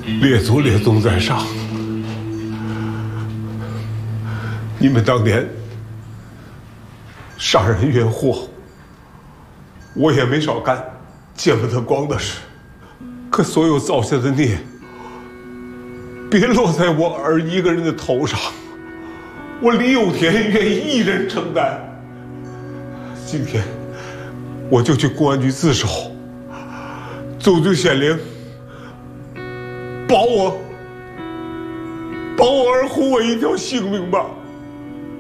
列祖列宗在上，你们当年杀人越货，我也没少干见不得光的事。可所有造下的孽，别落在我儿一个人的头上。我李有田愿意一人承担。今天我就去公安局自首，总队显灵，保我儿护我一条性命吧。